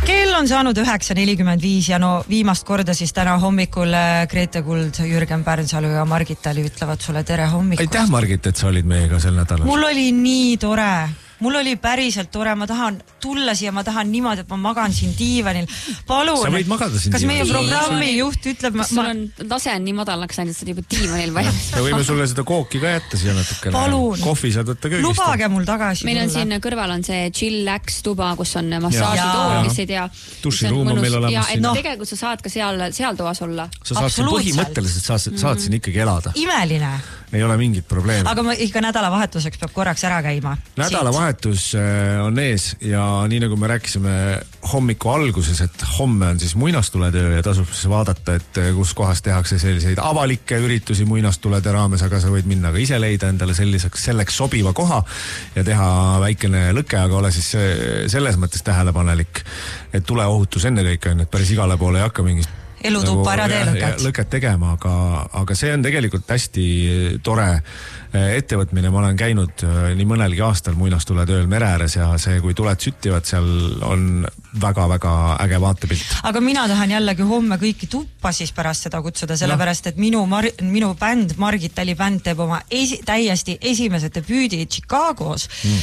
Kell on saanud 9.45 ja no viimast korda siis täna hommikul Grete Kuld, Jürgen Pärnsalu ja Margit Tali ütlevad sulle tere hommikust. Aitäh, Margit, et sa olid meiega sel nädalal. Mul oli nii tore. Mul oli päriselt tore, ma tahan tulla siia, ma tahan niimoodi, et ma magan siin diivanil. Palun, sa võid magada siin kas meie diivanil? programmi juht ütleb... Sul on lase on nii madalaks läinud, et sa juba diivanil või? Me võime sulle seda kooki ka jätta siia natukene. Palun. Kohvi saad võtta köögist. Lubage mul tagasi meil on tulla. siin kõrval on see chillax tuba, kus on massaažitool, kes ei tea. Duširuum on meil olemas ja, siin. tegelikult sa saad ka seal toas olla. Sa saad siin põhimõtteliselt saad siin ikkagi elada. Imeline. Ei ole mingit probleemi. Aga ma ikka nädalavahetuseks peab korraks ära käima. Nädalavahetus on ees ja nii nagu me rääkisime hommiku alguses, et homme on siis muinastuletöö ja tasub siis vaadata, et kus kohas tehakse selliseid avalikke üritusi muinastulede raames, aga sa võid minna ka ise leida endale selleks sobiva koha ja teha väikene lõke, aga ole siis selles mõttes tähelepanelik, et tuleohutus ennekõike on, et päris igale poole ei hakka mingist elutuppa ära lõket tegema, aga see on tegelikult hästi tore ettevõtmine. Ma olen käinud nii mõnelgi aastal muinastuletööl mere ääres ja see, kui tuled süttivad, seal on väga-väga äge vaatepilt. Aga mina tahan jällegi homme kõiki tuppa siis pärast seda kutsuda, sellepärast, et minu bänd, Margit Tali bänd teeb oma täiesti esimese debüüdi Chicagos.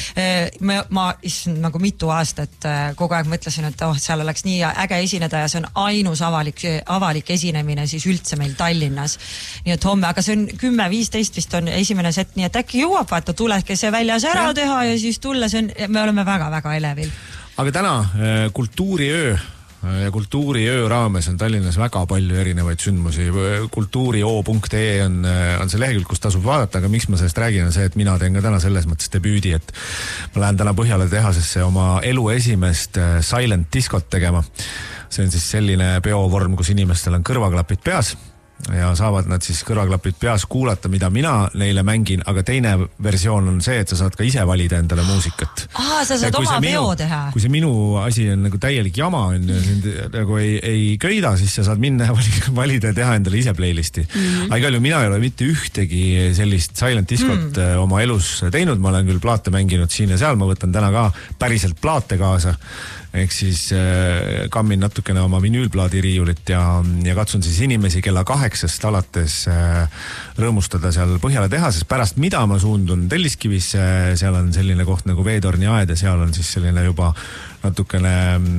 Ma nagu mitu aastat kogu aeg mõtlesin, et seal oleks nii äge esineda ja see on ainus avalik esinemine siis üldse meil Tallinnas. Nii et homme, aga see on 10-15 vist on esimene set, nii et äkki jõuab, vaata, tuleke see väljas ära teha ja siis tulla, me oleme väga-väga elevil. Aga täna kultuuriöö ja kultuuriöö raames on Tallinnas väga palju erinevaid sündmusi. Kultuurio.ee on see lehekülg, kus tasub vaadata, aga miks ma sellest räägin on see, et mina teen ka täna selles mõttes debüüdi, et ma lähen täna Põhjala tehasesse oma elu esimest silent diskot tegema. See on siis selline peovorm, kus inimestel on kõrvaklapid peas ja saavad nad siis kõrvaklapid peas kuulata, mida mina neile mängin, aga teine versioon on see, et sa saad ka ise valida endale muusikat. Sa saad oma peo teha. Kui see minu asi on nagu täielik jama on ja sind nagu ei köida, siis sa saad minna ja valida ja teha endale ise playlisti. Aga igal juhul mina ei ole mitte ühtegi sellist silent diskot oma elus teinud, ma olen küll plaate mänginud siin ja seal, ma võtan täna ka päriselt plaate kaasa. Ehk siis kammin natukene oma vinüülplaadi riiulit ja katsun siis inimesi kella 8 alates rõõmustada seal Põhjala tehases. Pärast mida ma suundun Telliskivisse, seal on selline koht nagu Veetorni aed ja seal on siis selline juba natukene,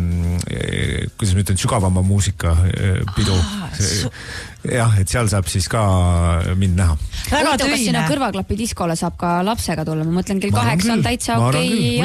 kuidas ma ütlen, sügavama muusika pidu. Jah, et seal saab siis ka mind näha. Kas sinna kõrvaklapi diskole saab ka lapsega tulla? Ma mõtlen, kell 8 on täitsa okei.